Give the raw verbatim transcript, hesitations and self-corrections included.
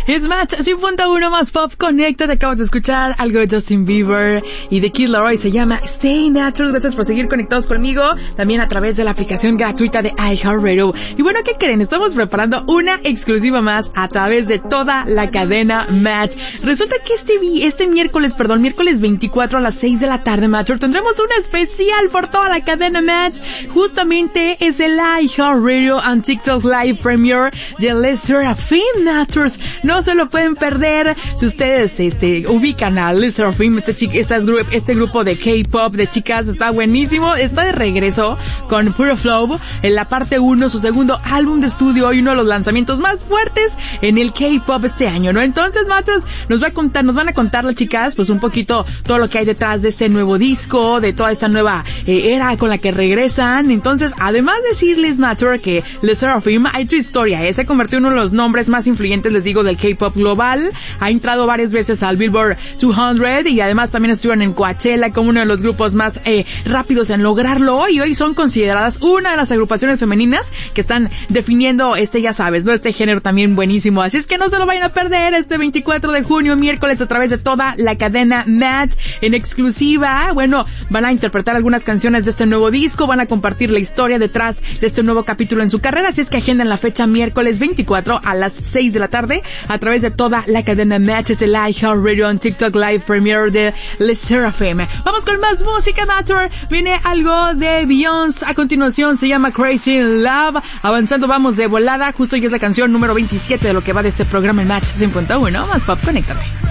Es Match cien punto uno más Pop Connecta. Te acabas de escuchar algo de Justin Bieber y de Kid Laroi. Se llama Stay Natural. Gracias por seguir conectados conmigo. También a través de la aplicación gratuita de iHeartRadio. Y bueno, ¿qué creen? Estamos preparando una exclusiva más a través de toda la cadena Match. Resulta que este, este miércoles, perdón, miércoles veinticuatro a las seis de la tarde, Match, tendremos una especial por toda la cadena Match. Justamente es el iHeartRadio and TikTok Live Premiere de Les Seraphim, Matchers. No se lo pueden perder. Si ustedes este ubican a Les Seraphim, este, chica, este, grupo, este grupo de K-pop de chicas, está buenísimo. Está de regreso con Pure Flow en la parte uno, su segundo álbum de estudio y uno de los lanzamientos más fuertes en el K-pop este año, ¿no? Entonces, Matchers, nos va a contar, nos van a contar las chicas, pues un poquito todo lo que hay detrás de este nuevo disco, de toda esta nueva eh, era con la que regresan. Entonces, además de decirles, Matcher, que Les Seraphim hay tu historia, ¿eh? Se ha convertido en uno de los nombres más influyentes, les digo, del K-pop global. Ha entrado varias veces al Billboard doscientos y además también estuvieron en Coachella como uno de los grupos más eh, rápidos en lograrlo, y hoy son consideradas una de las agrupaciones femeninas que están definiendo este, ya sabes, ¿no? Este género también buenísimo. Así es que no se lo vayan a perder este veinticuatro de junio, miércoles, a través de toda la cadena Match en exclusiva. Bueno, van a interpretar algunas canciones de este nuevo disco, van a compartir la historia detrás de este nuevo capítulo en su carrera. Así es que agendan la fecha miércoles veinticuatro a las seis de la tarde a través de toda la cadena Match. Es el iHeartRadio en TikTok Live Premiere de Les Seraphim. Vamos con más música, Matter. Viene algo de Beyoncé. A continuación se llama Crazy in Love. Avanzando, vamos de volada. Justo ya es la canción número veintisiete de lo que va de este programa en Match cien punto uno más Pop. Conéctate.